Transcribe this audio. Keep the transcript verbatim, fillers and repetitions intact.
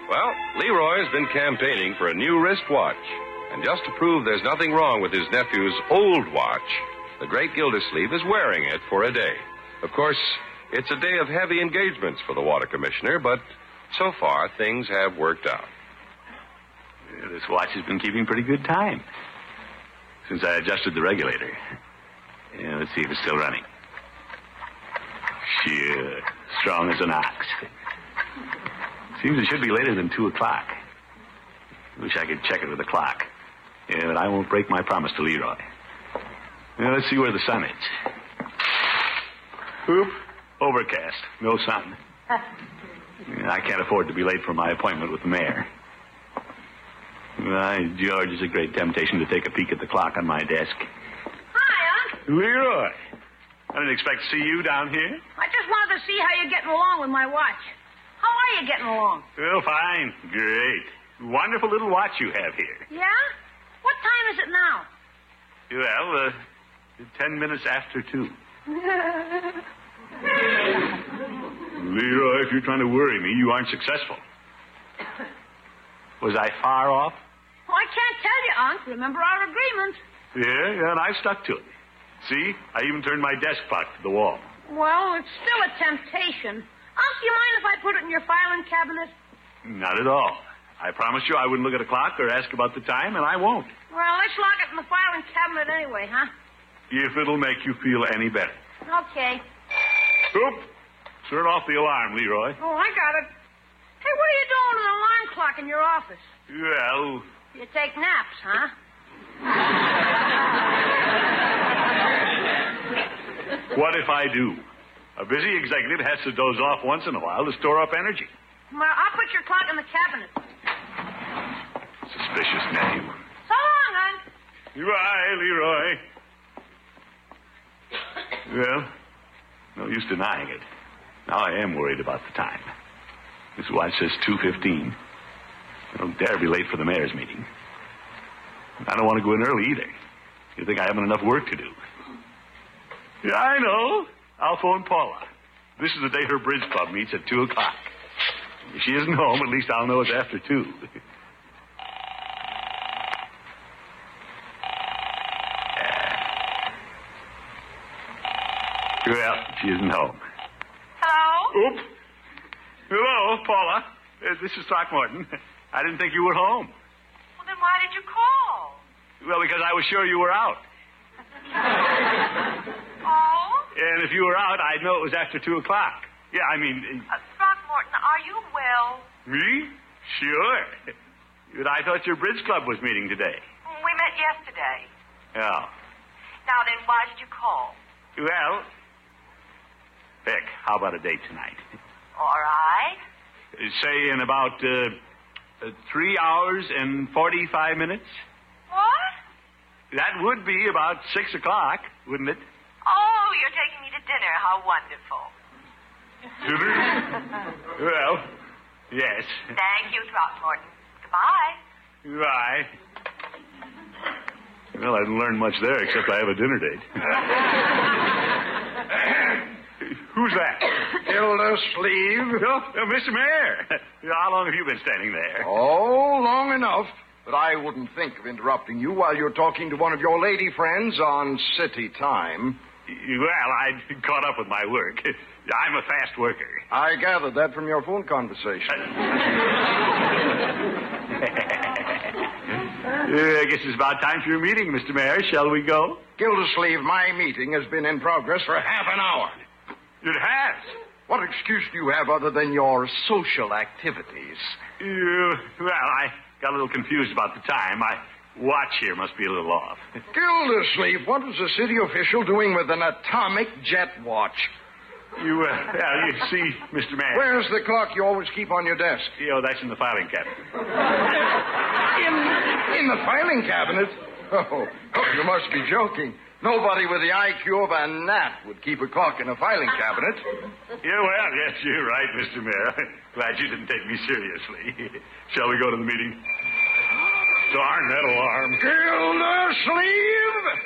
Well, Leroy's been campaigning for a new wristwatch. And just to prove there's nothing wrong with his nephew's old watch, the great Gildersleeve is wearing it for a day. Of course, it's a day of heavy engagements for the water commissioner, but so far things have worked out. Yeah, this watch has been keeping pretty good time since I adjusted the regulator. Yeah, let's see if it's still running. Sure, strong as an ox. Seems it should be later than two o'clock. Wish I could check it with the clock. Yeah, but I won't break my promise to Leroy. Yeah, let's see where the sun is. Oop, overcast, no sun. Yeah, I can't afford to be late for my appointment with the mayor. Why, George, is a great temptation to take a peek at the clock on my desk. Hi, Unc. Leroy, I didn't expect to see you down here. I just wanted to see how you're getting along with my watch. How are you getting along? Well, fine. Great. Wonderful little watch you have here. Yeah? What time is it now? Well, uh, ten minutes after two. Leroy, if you're trying to worry me, you aren't successful. Was I far off? Well, I can't tell you, Unc. Remember our agreement. Yeah, yeah, and I've stuck to it. See, I even turned my desk clock to the wall. Well, it's still a temptation. Unc, do you mind if I put it in your filing cabinet? Not at all. I promised you I wouldn't look at a clock or ask about the time, and I won't. Well, let's lock it in the filing cabinet anyway, huh? If it'll make you feel any better. Okay. Oop! Turn off the alarm, Leroy. Oh, I got it. Hey, what are you doing with an alarm clock in your office? Well... You take naps, huh? What if I do? A busy executive has to doze off once in a while to store up energy. Well, I'll put your clock in the cabinet. Suspicious name. So long, Unc. Goodbye, Leroy. Well, no use denying it. Now I am worried about the time. This watch says two fifteen. I don't dare be late for the mayor's meeting. I don't want to go in early either. You think I haven't enough work to do? Yeah, I know. I'll phone Paula. This is the day her bridge club meets at two o'clock. If she isn't home, at least I'll know it's after two. Well, she isn't home. Hello? Oop. Hello, Paula. Uh, this is Throckmorton. I didn't think you were home. Well, then why did you call? Well, because I was sure you were out. Oh? And if you were out, I'd know it was after two o'clock. Yeah, I mean... Uh, Throckmorton, are you well? Me? Sure. But I thought your bridge club was meeting today. We met yesterday. Oh. Now then, why did you call? Well, Beck, how about a date tonight? All right. Say in about uh, uh, three hours and forty-five minutes. What? That would be about six o'clock, wouldn't it? Oh, you're taking me to dinner. How wonderful. Dinner? Well, yes. Thank you, Throckmorton. Goodbye. Goodbye. Well, I didn't learn much there, except I have a dinner date. Who's that? Gildersleeve. Oh, uh, Mister Mayor. How long have you been standing there? Oh, long enough. But I wouldn't think of interrupting you while you're talking to one of your lady friends on city time. Well, I caught up with my work. I'm a fast worker. I gathered that from your phone conversation. Uh, I guess it's about time for your meeting, Mister Mayor. Shall we go? Gildersleeve, my meeting has been in progress for half an hour. It has. What excuse do you have other than your social activities? Uh, well, I got a little confused about the time. My watch here must be a little off. Gildersleeve, what is a city official doing with an atomic jet watch? You, uh, well, you see, Mister Mayor. Where's the clock you always keep on your desk? You know, that's in the filing cabinet. In, in the filing cabinet? Oh, oh, you must be joking. Nobody with the I Q of a gnat would keep a clock in a filing cabinet. Yeah, well, yes, you're right, Mister Mayor. Glad you didn't take me seriously. Shall we go to the meeting? Darn that alarm. Gildersleeve!